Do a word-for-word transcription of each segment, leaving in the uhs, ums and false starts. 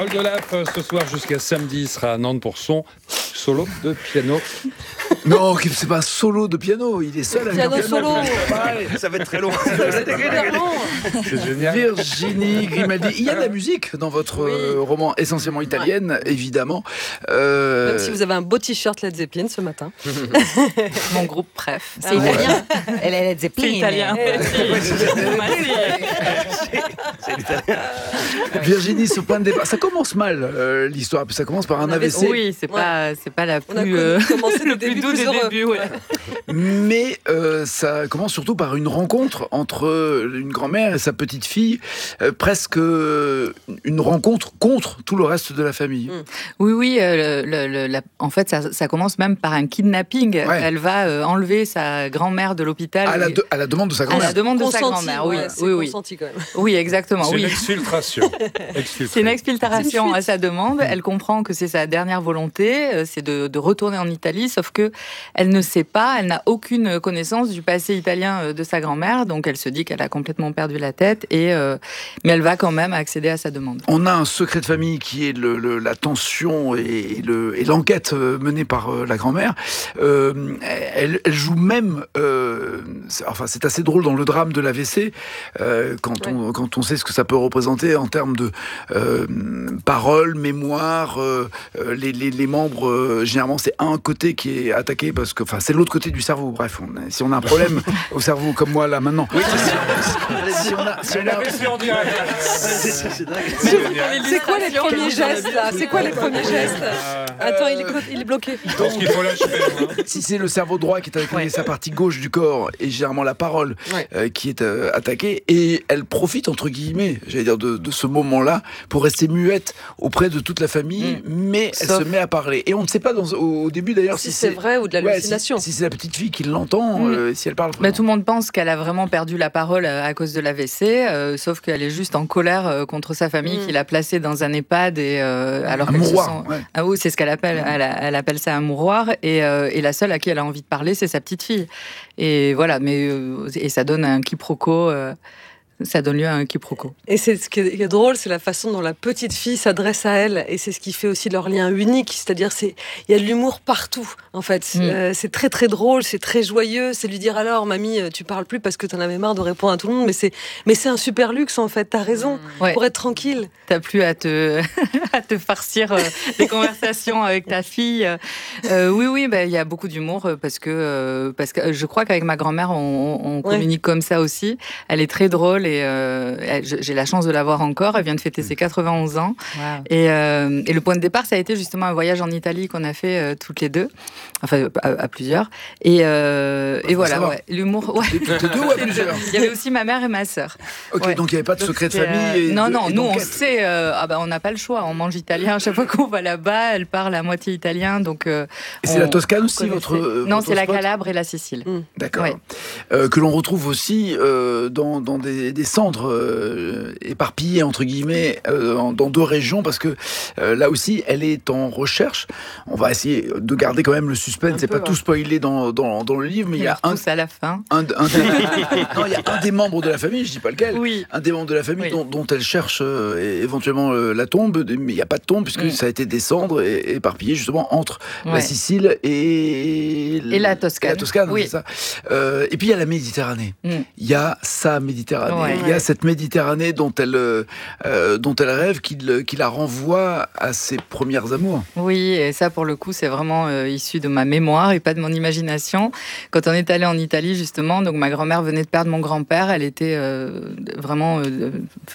Paul Delappe, ce soir jusqu'à samedi, sera à Nantes pour son solo de piano. Non, c'est pas un solo de piano, il est seul avec Piano un piano. solo. Ouais, ça va être très long. C'est génial. Virginie Grimaldi, il y a de la musique dans votre Oui. euh, roman essentiellement italienne, ouais. évidemment. Euh... Même si vous avez un beau t-shirt Led Zeppelin ce matin. Mon groupe préf. C'est italien. Elle est Led Zeppelin. C'est italien. Virginie, ce point de départ, ça commence mal euh, l'histoire, ça commence par un A V C. Oui, c'est pas, c'est pas la On a plus, euh, commencé le le plus début doux plus des heureux. débuts. Ouais. Mais euh, ça commence surtout par une rencontre entre une grand-mère et sa petite-fille, euh, presque euh, une rencontre contre tout le reste de la famille. Mm. Oui, oui. euh, le, le, la, en fait, ça, ça commence même par un kidnapping. Ouais. Elle va euh, enlever sa grand-mère de l'hôpital. À la, et- de, à la demande de sa à grand-mère. la demande de sa Consenti, grand-mère. Oui, ouais, c'est oui, oui. consenti quand même. Oui, exactement. C'est Oui. une exfiltration. C'est une exfiltration C'est une à sa demande. Elle comprend que c'est sa dernière volonté, euh, c'est de, de retourner en Italie, sauf que elle ne sait pas, elle n'a aucune connaissance du passé italien euh, de sa grand-mère, donc elle se dit qu'elle a complètement perdu la tête, et, euh, mais elle va quand même accéder à sa demande. On a un secret de famille qui est le, le, la tension et, le, et l'enquête menée par euh, la grand-mère. Euh, elle, elle joue même, euh, c'est, enfin c'est assez drôle dans le drame de l'A V C, euh, quand, on, Ouais. quand on sait ce que ça peut représenter en termes de euh, paroles, mémoire, euh, les, les, les membres, euh, généralement c'est un côté qui est attaqué parce que, enfin c'est l'autre côté du cerveau. Bref, on a, si on a un problème au cerveau comme moi là maintenant, oui, si, si on a, si on a, en direct. C'est quoi les premiers gestes là C'est quoi les premiers gestes Attends, il est, clo- il est bloqué. Je pense qu'il faut lâcher. Hein. si c'est le cerveau droit qui est attaqué, Ouais. sa partie gauche du corps et généralement la parole Ouais. euh, qui est euh, attaquée, et elle profite entre guillemets, j'allais dire de, de ce moment-là pour rester muette auprès de toute la famille, mais elle Sauf- se met à parler. Et on ne sait pas dans, au, au début d'ailleurs Si c'est vrai ou de ouais, l'hallucination. si, si c'est la petite fille qui l'entend, Mm. euh, si elle parle. Mais tout le monde pense qu'elle a vraiment perdu la parole euh, à cause de l'A V C, euh, sauf qu'elle est juste en colère euh, contre sa famille Mm. qui l'a placée dans un EHPAD, et euh, alors Un qu'elle se mouroir, sent- ouais. Ah oui, c'est ce qu'elle appelle. Elle, a- elle appelle ça un mouroir, et, euh, et la seule à qui elle a envie de parler, c'est sa petite fille. Et voilà, mais euh, et ça donne un quiproquo. euh, Ça donne lieu à un quiproquo. Et c'est ce qui est, qui est drôle, c'est la façon dont la petite fille s'adresse à elle, et c'est ce qui fait aussi leur lien unique. C'est-à-dire, c'est il y a de l'humour partout, en fait. Mm. Euh, c'est très très drôle, c'est très joyeux. C'est lui dire alors, mamie, tu parles plus parce que t'en avais marre de répondre à tout le monde, mais c'est mais c'est un super luxe en fait. T'as raison, Ouais. pour être tranquille. T'as plus à te, à te farcir euh, des conversations avec ta fille. Euh, oui, oui, bah, il y a beaucoup d'humour euh, parce que, euh, parce que je crois qu'avec ma grand-mère, on, on Ouais. communique comme ça aussi. Elle est très drôle, et euh, elle- j'ai la chance de la voir encore. Elle vient de fêter ses quatre-vingt-onze ans. Et, euh, et le point de départ, ça a été justement un voyage en Italie qu'on a fait euh, toutes les deux, enfin à, à plusieurs. Et, euh, et faut voilà, savoir. ouais, l'humour. Ouais. Toutes les deux ou à plusieurs? Il y avait aussi ma mère et ma sœur. Ok, Ouais. donc il n'y avait pas de Donc, secret de c'était, famille. euh, et non, de- non, et nous on d'enquête. sait, euh, ah bah, on n'a pas le choix, on mange italien à chaque fois qu'on va là-bas, elle parle à moitié italien, donc. euh, Et c'est on- la Toscane aussi, connaissait. votre. euh, Non, votre c'est la spot Calabre et la Sicile. D'accord. Ouais. Euh, que l'on retrouve aussi euh, dans, dans des, des centres euh, éparpillés, entre guillemets, euh, en- dans deux régions, parce que euh, là aussi, elle est en recherche. On va essayer de garder quand même le suspense, Un c'est peu, pas tout ouais. spoilé dans, dans, dans le livre, mais il y a un, Tous à la fin. un, un des, non, il y a un des membres de la famille, je dis pas lequel, Oui. un des membres de la famille Oui. dont, dont elle cherche euh, é- éventuellement euh, la tombe, mais il n'y a pas de tombe, puisque Mm. ça a été des cendres et, et éparpillé justement entre la Ouais. Sicile et, Et la Toscane. et la Toscane, Oui. c'est ça. Euh, et puis il y a la Méditerranée. Mm. Il y a sa Méditerranée. Ouais. Il y a cette Méditerranée dont elle, euh, euh, dont elle rêve, qui, le- qui la renvoie à ses premières amours. Oui, et ça pour le coup c'est vraiment euh, issu de ma mémoire et pas de mon imagination. Quand on est allé en Italie justement, donc ma grand-mère venait de perdre mon grand-père, elle était euh, vraiment euh,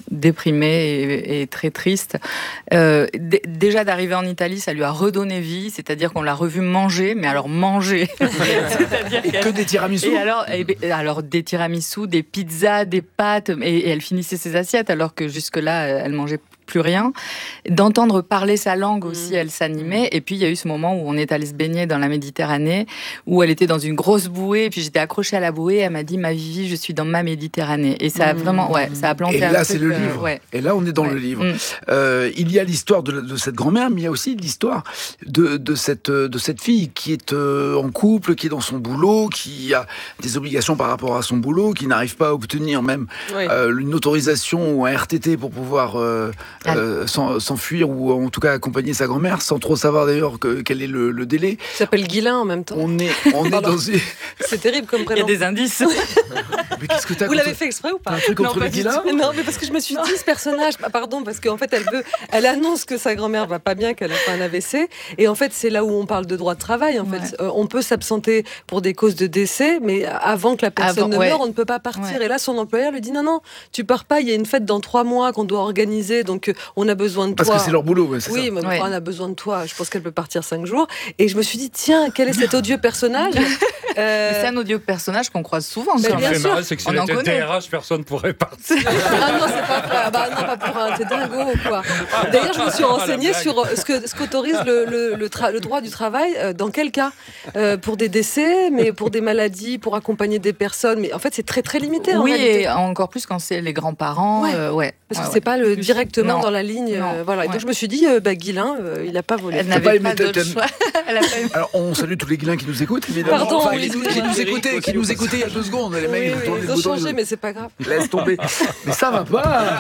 déprimée et, et très triste. Euh, d- déjà d'arriver en Italie, ça lui a redonné vie, c'est-à-dire qu'on l'a revue manger, mais alors manger. C'est-à-dire Et qu'elle- que des tiramisu. Et alors, eh ben, alors des tiramisus, des pizzas, des pâtes, et, et elle finissait ses assiettes alors que jusque-là, elle mangeait plus rien. D'entendre parler sa langue aussi, Mmh. elle s'animait. Et puis il y a eu ce moment où on est allé se baigner dans la Méditerranée, où elle était dans une grosse bouée, et puis j'étais accrochée à la bouée. Elle m'a dit, ma Vivi, je suis dans ma Méditerranée. Et ça a Mmh. vraiment, ouais, ça a planté Et un là, truc, c'est le euh, livre. ouais. Et là, on est dans Ouais. le livre. Mm. Euh, il y a l'histoire de, de cette grand-mère, mais il y a aussi l'histoire de, de, cette, de cette fille qui est euh, en couple, qui est dans son boulot, qui a des obligations par rapport à son boulot, qui n'arrive pas à obtenir même Oui. euh, une autorisation ou un R T T pour pouvoir euh, euh, s'en- s'enfuir ou en tout cas accompagner sa grand-mère, sans trop savoir d'ailleurs que, quel est le, le délai. Il s'appelle Guilain en même temps. On est, on est Pardon. dans une... C'est terrible comme Il y prénom. a des indices. Mais qu'est-ce que t'as Vous contre- l'avez fait exprès ou T'as pas? un truc Non, contre pas les du Guilains? Mais non, mais parce que je me suis dit, ce personnage, bah, pardon, parce qu'en fait, elle veut, elle annonce que sa grand-mère va pas bien, qu'elle a fait un A V C, et en fait, c'est là où on parle de droit de travail. En Ouais. fait, Euh, on peut s'absenter pour des causes de décès, mais avant que la personne Avant, ne ouais. meure, on ne peut pas partir. Ouais. Et là, son employeur lui dit non, non, tu pars pas. Il y a une fête dans trois mois qu'on doit organiser, donc euh, on a besoin de Parce toi. que c'est leur boulot, ouais, c'est Oui, ça. mais Ouais. on a besoin de toi. Je pense qu'elle peut partir cinq jours. Et je me suis dit, tiens, quel est cet odieux personnage Euh, Mais c'est un odieux personnage qu'on croise souvent. Mais Ce quand qui bien me même. fait sûr. marrer, c'est que si On elle en était connaît. T R H, personne ne pourrait partir. Ah non, c'est pas pour, ah bah non, pas pour un, t'es dingo quoi. D'ailleurs, je me suis Ah, la renseignée blague. sur ce que ce qu'autorise le, le, le, tra- le droit du travail, euh, dans quel cas euh, pour des décès, mais pour des maladies, pour accompagner des personnes. Mais en fait, c'est très très limité en Oui, réalité. et encore plus quand c'est les grands-parents. Ouais. euh, ouais. Parce que Ouais, c'est ouais. pas le, Plus- directement non. dans la ligne. Non. euh, voilà. Et Ouais. donc je me suis dit, euh, bah, Guilain, euh, il a pas volé. Elle pas n'avait aimé pas d'autre Totem. choix. Elle a pas aimé. Alors, on salue tous les Guilains qui nous écoutent, évidemment. Pardon, Enfin, oui, qui, nous- oui, qui oui. nous écoutaient, qui nous écoutaient il y a deux secondes. Les mecs, Oui, ils oui, tournent les ils ont boutons, changé, ils- mais c'est pas grave. Laisse tomber. Mais ça va pas.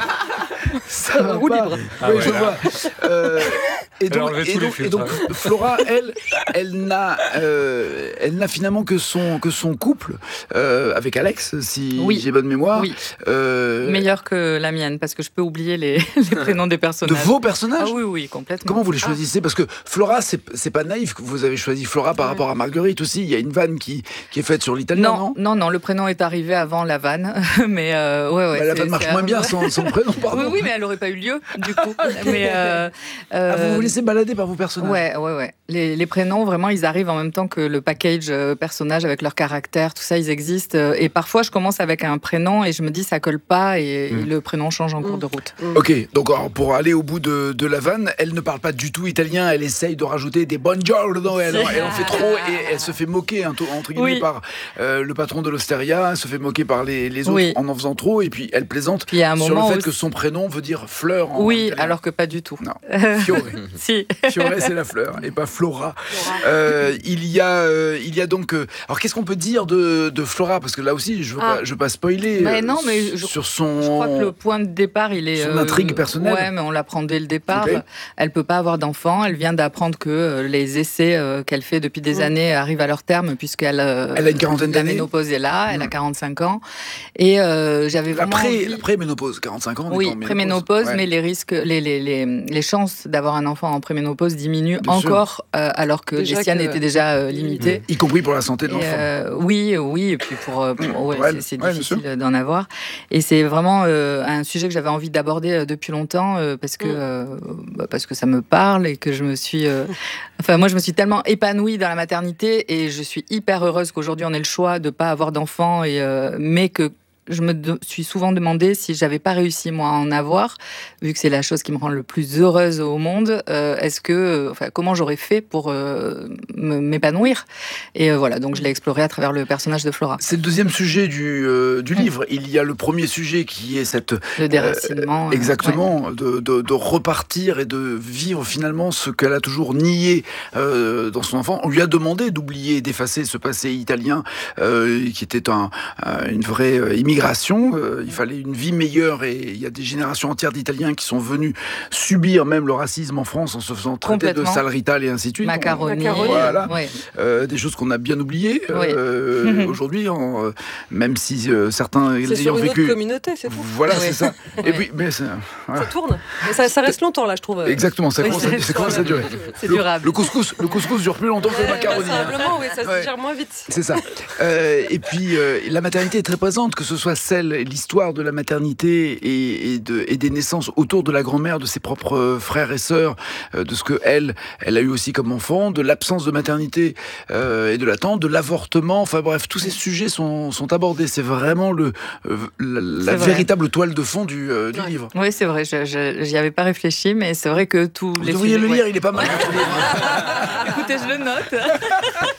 Ça va Roue pas. libre. Ah Oui, ouais, je là. vois. Euh, et Elle a donc, enlevé et tous les donc, et filtres. donc, Flora, elle, elle n'a, euh, elle n'a finalement que son que son couple euh, avec Alex, si Oui. j'ai bonne mémoire. Oui, Euh, meilleure que la mienne, parce que je peux oublier les, les prénoms des de personnages. vos personnages. Ah oui, oui, complètement. Comment vous les choisissez? Parce que Flora, c'est c'est pas naïf que vous avez choisi Flora par Ouais. rapport à Marguerite aussi. Il y a une vanne qui, qui est faite sur l'italien, non, Non, non, non, le prénom est arrivé avant la vanne, mais euh, ouais, ouais. Bah, La c'est- vanne marche c'est moins un- bien sans, sans prénom, pardon. Oui, oui, mais elle n'aurait pas eu lieu, du coup. mais, euh, Ah, euh, vous vous laissez balader par vos personnages. Ouais, ouais, ouais. Les, les prénoms, vraiment, ils arrivent en même temps que le package euh, personnage avec leur caractère, tout ça, ils existent. Euh, Et parfois, je commence avec un prénom et je me dis ça colle pas et, Mm. et le prénom change en cours Mm. de route. Ok, donc alors, pour aller au bout de, de la vanne, elle ne parle pas du tout italien, elle essaye de rajouter des buongiorno, elle, elle en fait trop et elle se fait moquer, hein, entre guillemets, Oui. par euh, le patron de l'Osteria, elle se fait moquer par les, les autres Oui. en en faisant trop, et puis elle plaisante Puis il y a un sur le moment fait où- que son prénom veut dire fleur en Oui, italien. alors que pas du tout. Non, Fiore. Si. Fiore, c'est la fleur, et pas Flora. Euh, il, y a, euh, il y a donc... euh, alors, qu'est-ce qu'on peut dire de, de Flora? Parce que là aussi, je ne veux, Ah. pas- je veux pas spoiler Mais euh, non, mais je- sur son... Je crois que le point de départ, il est. Son intrigue personnelle. Ouais, mais on l'apprend dès le départ. Ok. Elle peut pas avoir d'enfant. Elle vient d'apprendre que euh, les essais euh, qu'elle fait depuis des Mm. années arrivent à leur terme, puisqu'elle. euh, Elle a une quarantaine La d'années. ménopause est là. Elle Mm. a quarante-cinq ans. Et euh, j'avais vraiment. Après, envie- après ménopause, quarante-cinq ans. on est Oui, pas en ménopause. préménopause, Ouais. mais les risques, les, les, les, les chances d'avoir un enfant en préménopause diminuent Bien sûr. encore, euh, alors que Déjà les siennes que- étaient déjà euh, limitées. Y compris pour la santé de Et, l'enfant. euh, oui, oui, et puis pour, euh, pour- ouais, Ouais, c'est- c'est ouais, bien difficile d'en avoir. Et c'est vraiment euh, un sujet que j'avais envie d'aborder euh, depuis longtemps euh, parce que Mm. euh, bah, parce que ça me parle et que je me suis, euh, enfin moi je me suis tellement épanouie dans la maternité et je suis hyper heureuse qu'aujourd'hui on ait le choix de pas avoir d'enfants et euh, mais que je me de- suis souvent demandé si j'avais pas réussi moi à en avoir, vu que c'est la chose qui me rend le plus heureuse au monde. euh, Est-ce que, euh, enfin, comment j'aurais fait pour euh, me- m'épanouir? Et euh, voilà, donc je l'ai exploré à travers le personnage de Flora, C'est le deuxième sujet du, euh, du Mm. livre. Il y a le premier sujet qui est cette le déracinement. euh, exactement de, de, de repartir et de vivre finalement ce qu'elle a toujours nié euh, dans son enfant. On lui a demandé d'oublier, d'effacer ce passé italien euh, qui était un, un- une vraie euh, immigration. Euh, il fallait une vie meilleure et il y a des générations entières d'Italiens qui sont venus subir même le racisme en France en se faisant traiter de Complètement. sale rital et ainsi de suite. Macaroni. Macaroni. Voilà. Ouais. Euh, des choses qu'on a bien oubliées Oui. euh, aujourd'hui, en, euh, même si euh, certains C'est les sur ayant une autre vécu. communauté, c'est tout. Voilà, Oui. c'est ça. Et Oui. puis, mais c'est- voilà. Ça tourne. Mais ça, ça reste longtemps là, je trouve. Exactement, ça Oui, commence, à, c'est- ça commence à durer. C'est Le- durable. Le couscous, le couscous dure plus longtemps que le macaroni. hein. Simplement, oui, ça se Ouais. digère moins vite. C'est ça. Euh, et puis, euh, la maternité est très présente, que ce soit celle, l'histoire de la maternité et, et, de, et des naissances autour de la grand-mère, de ses propres euh, frères et sœurs, euh, de ce que elle, elle a eu aussi comme enfant, de l'absence de maternité euh, et de l'attente, de l'avortement. Enfin bref, tous ces sujets sont, sont abordés. C'est vraiment le, euh, la, la C'est vrai. véritable toile de fond du, euh, du Ouais. livre. Oui, c'est vrai, je, je, j'y avais pas réfléchi, mais c'est vrai que tous Vous les devriez sujets- le ouais. lire, il est pas mal. Écoutez, je le note.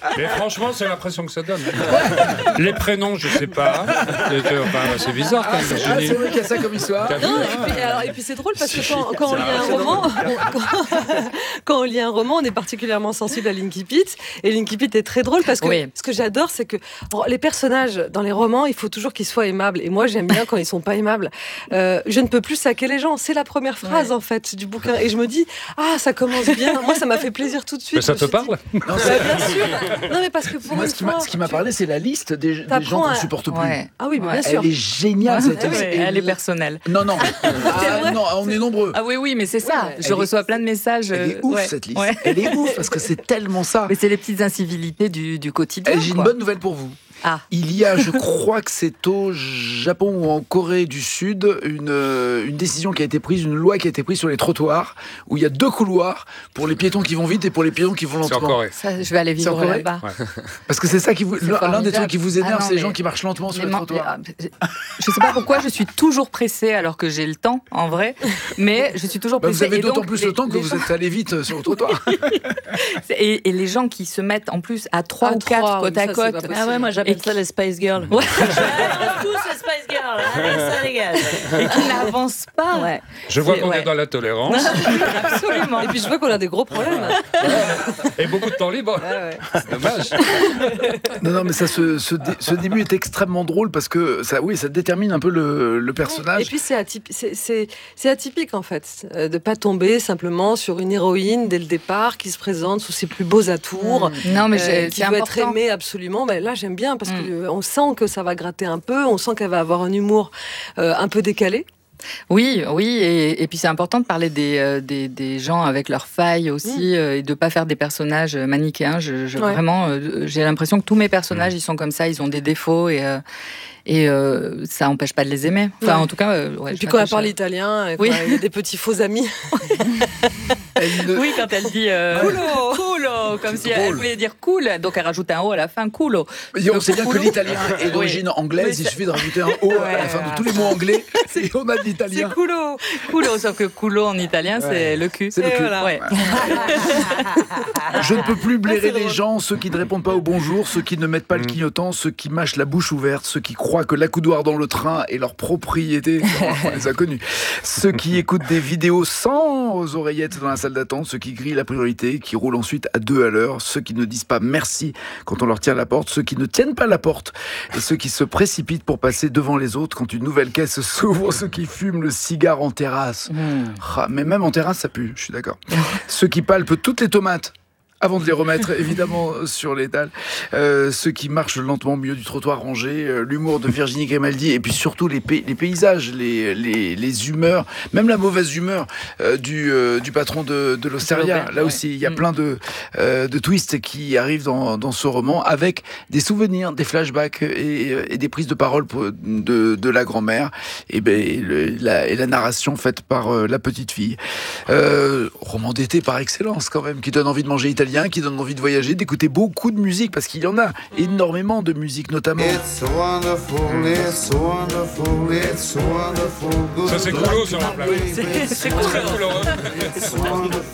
Mais franchement, c'est l'impression que ça donne. Les prénoms, je sais pas. Et que, enfin, c'est bizarre quand même. Ah, Virginie. c'est vrai qu'il y a ça comme histoire. T'as vu, Non, hein et puis, alors, et puis c'est drôle parce que quand, quand on lit un roman, quand, quand on lit un roman, on est particulièrement sensible à Linky Pete. Et Linky Pete est très drôle parce que Oui. ce que j'adore, c'est que bon, les personnages dans les romans, il faut toujours qu'ils soient aimables. Et moi, j'aime bien quand ils sont pas aimables. Euh, je ne peux plus saquer les gens. C'est la première phrase Ouais. en fait du bouquin. Et je me dis, ah, ça commence bien. Moi, ça m'a fait plaisir tout de suite. Mais ça Je te me suis parle dit, bah, bien sûr. Non, mais parce que pour Moi, une ce qui m'a, fois, ce qui m'a tu- parlé, c'est la liste des, des T'apprends gens qu'on ne à- supporte plus. Ouais. Ah oui, mais Ouais. bien sûr. Elle est géniale, cette liste. Ouais, Et elle est la- personnelle. Non, non. Ah, vrai. non, on est nombreux. Ah oui, oui, mais c'est ça. Ouais, je elle reçois plein de messages. Elle est euh, ouf, ouais. cette liste. Ouais. Elle est ouf, parce que c'est tellement ça. Mais c'est les petites incivilités du, du quotidien. Et j'ai une quoi. bonne nouvelle pour vous. Ah. Il y a, je crois que c'est au Japon ou en Corée du Sud, une, euh, une décision qui a été prise, une loi qui a été prise sur les trottoirs, où il y a deux couloirs pour les piétons qui vont vite et pour les piétons qui vont C'est en lentement. Corée. Ça, je vais aller C'est en vivre Corée là-bas. Parce que c'est ça qui vous, C'est l'un des formidable. trucs qui vous énerve, Ah non, c'est les gens mais- qui marchent lentement sur Mais les man- trottoirs. mais, euh, je sais pas pourquoi je suis toujours pressée alors que j'ai le temps en vrai, mais je suis toujours Bah, pressée. vous avez Et d'autant donc, plus les- le temps que les vous gens- êtes allé vite sur le trottoir. Et, et les gens qui se mettent en plus à trois À ou quatre trois, côte oui, à ça, c'est côte. pas possible. Ah ouais, moi j'appelle Et ça les Spice Girls. Ouais. Ah, tous les Spice Girls, allez, ça dégage. Et qui n'avancent pas. Ouais. Je vois C'est- qu'on ouais. est dans la tolérance Absolument. Et puis je vois qu'on a des gros problèmes. et beaucoup de temps libre. Ouais, ouais. Dommage. Non, non, mais ça, ce, ce, dé- ce début est extrêmement drôle parce que ça, oui, ça détermine un peu le, le Et personnage. puis c'est atypique, c'est, c'est, c'est atypique en fait, euh, de pas tomber simplement sur une héroïne dès le départ qui se présente sous ses plus beaux atours, Non, mais euh, j'ai- qui c'est veut être important. aimée absolument. Ben là j'aime bien parce Mm. que euh, on sent que ça va gratter un peu, on sent qu'elle va avoir un humour euh, un peu décalé. Oui, oui, et, et puis c'est important de parler des, euh, des, des gens avec leurs failles aussi, euh, et de pas faire des personnages manichéens. Je, je- Ouais. Vraiment, euh, j'ai l'impression que tous mes personnages, ils sont comme ça, ils ont des défauts et, euh, et euh, ça empêche pas de les aimer. Enfin, Ouais. en tout cas, euh, ouais, Et je puis quand elle m'attache parle à- italien, et Oui. quand il y a des petits faux amis. Elle ne- Oui, quand elle dit euh, Culo. culo, comme si drôle. elle voulait dire cool, donc elle rajoute un O à la fin, culo. Et on sait bien que l'italien est d'origine Oui. anglaise, Oui, il ça- suffit de rajouter un O à la Ouais, fin de ouais. tous les mots anglais et on a de C'est l'italien. coolo. Culo, sauf que culo en italien, Ouais. c'est le cul. C'est le Et cul. voilà. Ouais. Je ne peux plus blairer c'est les drôle. gens, ceux qui ne répondent pas au bonjour, ceux qui ne mettent pas le clignotant, ceux qui mâchent la bouche ouverte, ceux qui croient que l'accoudoir dans le train est leur propriété. On les a connus. Ceux qui écoutent des vidéos sans oreillettes dans la salle d'attente, ceux qui grillent la priorité, qui roulent ensuite à deux à l'heure, ceux qui ne disent pas merci quand on leur tient la porte, ceux qui ne tiennent pas la porte et ceux qui se précipitent pour passer devant les autres quand une nouvelle caisse s'ouvre, ceux qui fument le cigare en terrasse. Ah, mais même en terrasse, ça pue, je suis d'accord. Ceux qui palpent toutes les tomates avant de les remettre évidemment sur l'étal, euh, ceux qui marchent lentement au milieu du trottoir rangé, euh, l'humour de Virginie Grimaldi et puis surtout les, pay- les paysages, les, les, les humeurs, même la mauvaise humeur euh, du, euh, du patron de, de l'Osteria. Là ouais. aussi, il y a Mm. plein de, euh, de twists qui arrivent dans, dans ce roman avec des souvenirs, des flashbacks et, et des prises de parole pour- de, de la grand-mère et, ben, et le- la, et la narration faite par euh, la petite fille. Euh, roman d'été par excellence quand même, qui donne envie de manger italien, qui donne envie de voyager, d'écouter beaucoup de musique, parce qu'il y en a énormément de musique, notamment. It's wonderful, it's wonderful, it's wonderful. Ça, c'est cool, ça, en plein. C'est C'est cool, hein. It's wonderful.